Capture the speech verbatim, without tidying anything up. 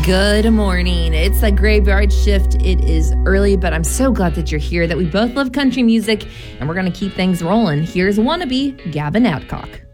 Good morning. It's a graveyard shift. It is early, but I'm so glad that you're here, that we both love country music, and we're going to keep things rolling. Here's Wannabe, Gavin Adcock.